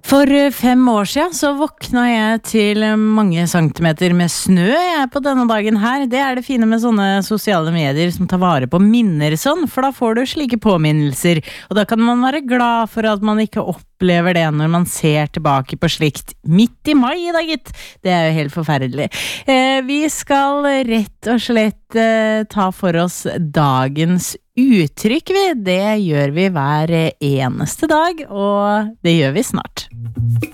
For 5 år siden så våkna jeg til mange centimeter med snø på denne dagen her. Det det fine med sånne sosiale medier som tar vare på minner sånn, for da får du slike påminnelser. Og da kan man være glad for at man ikke opplever det når man ser tilbake på slikt midt i mai da, gitt. Det jo helt forferdelig. Vi skal rett og slett ta for oss dagens uttrykk. Det gjør vi hver eneste dag, og det gjør vi snart.